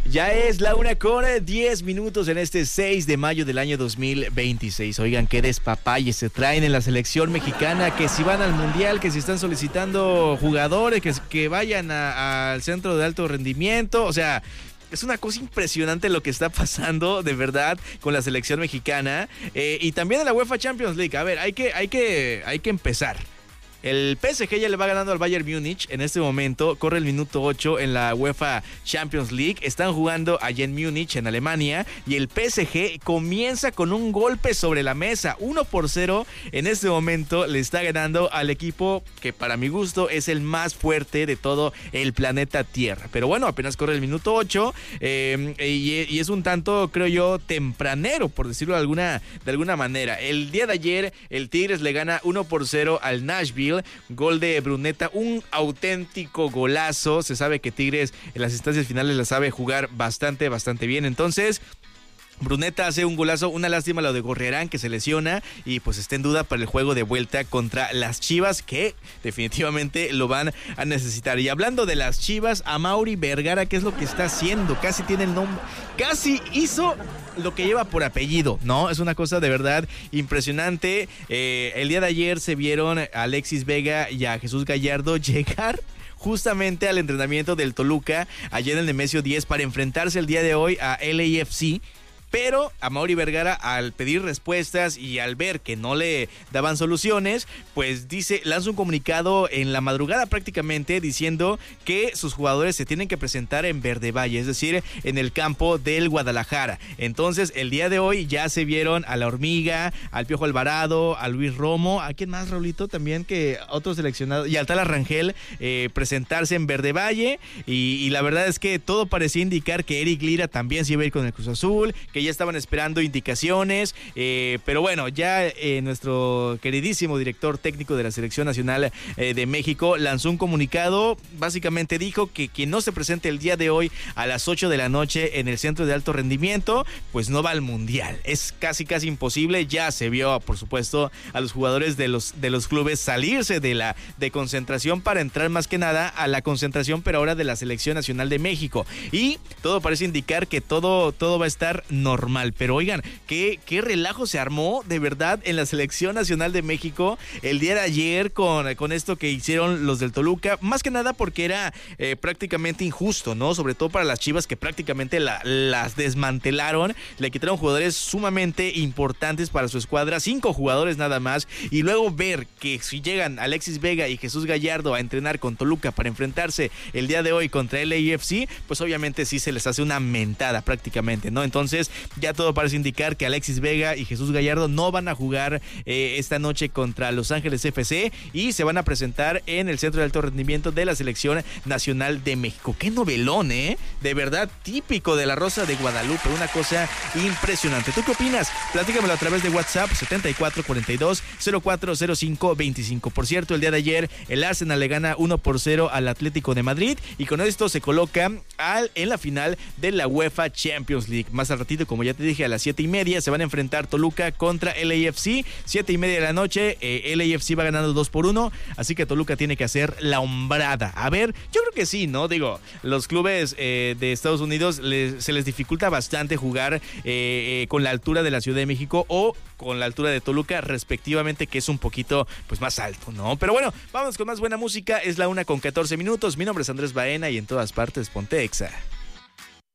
Ya es la 1:10 en este 6 de mayo del año 2026. Oigan, qué despapalle se traen en la selección mexicana, que si van al mundial, que si están solicitando jugadores, que vayan al centro de alto rendimiento, o sea... Es una cosa impresionante lo que está pasando, de verdad, con la selección mexicana y también en la UEFA Champions League. A ver, hay que empezar. El PSG ya le va ganando al Bayern Múnich en este momento, corre el minuto 8 en la UEFA Champions League, están jugando allá en Múnich, en Alemania, y el PSG comienza con un golpe sobre la mesa, 1-0, en este momento le está ganando al equipo que para mi gusto es el más fuerte de todo el planeta Tierra, pero bueno, apenas corre el minuto 8 y es un tanto, creo yo, tempranero, por decirlo de alguna manera. El día de ayer el Tigres le gana 1-0 al Nashville, gol de Bruneta, un auténtico golazo. Se sabe que Tigres en las instancias finales la sabe jugar bastante bien. Entonces, Bruneta hace un golazo, una lástima lo de Gorriarán, que se lesiona y pues está en duda para el juego de vuelta contra las Chivas, que definitivamente lo van a necesitar. Y hablando de las Chivas, Amaury Vergara, ¿qué es lo que está haciendo? Casi tiene el nombre, casi hizo lo que lleva por apellido, ¿no? Es una cosa de verdad impresionante. El día de ayer se vieron a Alexis Vega y a Jesús Gallardo llegar justamente al entrenamiento del Toluca, allá en el Nemesio 10, para enfrentarse el día de hoy a LAFC. Pero Amaury Vergara, al pedir respuestas y al ver que no le daban soluciones, pues lanza un comunicado en la madrugada prácticamente diciendo que sus jugadores se tienen que presentar en Verde Valle, es decir, en el campo del Guadalajara. Entonces, el día de hoy ya se vieron a La Hormiga, al Piojo Alvarado, a Luis Romo, ¿a quién más, Raulito? También que otro seleccionado, y al Tala Rangel presentarse en Verde Valle, y la verdad es que todo parecía indicar que Eric Lira también se iba a ir con el Cruz Azul, que ya estaban esperando indicaciones, pero bueno, ya nuestro queridísimo director técnico de la Selección Nacional de México lanzó un comunicado, básicamente dijo que quien no se presente el día de hoy a las 8 de la noche en el centro de alto rendimiento, pues no va al mundial. Es casi imposible. Ya se vio, por supuesto, a los jugadores de los clubes salirse de concentración para entrar más que nada a la concentración, pero ahora de la Selección Nacional de México, y todo parece indicar que todo va a estar normal. Pero oigan, qué relajo se armó de verdad en la Selección Nacional de México el día de ayer con esto que hicieron los del Toluca, más que nada porque era prácticamente injusto, ¿no? Sobre todo para las Chivas, que prácticamente las desmantelaron, le quitaron jugadores sumamente importantes para su escuadra, 5 jugadores nada más, y luego ver que si llegan Alexis Vega y Jesús Gallardo a entrenar con Toluca para enfrentarse el día de hoy contra el LAFC, pues obviamente sí se les hace una mentada prácticamente, ¿no? Entonces ya todo parece indicar que Alexis Vega y Jesús Gallardo no van a jugar esta noche contra Los Ángeles FC y se van a presentar en el centro de alto rendimiento de la Selección Nacional de México. ¡Qué novelón, eh! De verdad, típico de la Rosa de Guadalupe, una cosa impresionante. ¿Tú qué opinas? Platícamelo a través de WhatsApp 7442-040525. Por cierto, el día de ayer el Arsenal le gana 1-0 al Atlético de Madrid y con esto se coloca en la final de la UEFA Champions League. Más al ratito, como ya te dije, a las 7:30 se van a enfrentar Toluca contra LAFC, 7:30 de la noche. LAFC va ganando 2-1, así que Toluca tiene que hacer la hombrada. A ver, yo creo que sí, ¿no? Digo, los clubes de Estados Unidos se les dificulta bastante jugar con la altura de la Ciudad de México o con la altura de Toluca, respectivamente, que es un poquito pues más alto, ¿no? Pero bueno, vamos con más buena música. Es la 1:14. Mi nombre es Andrés Baena y en todas partes ponte Exa.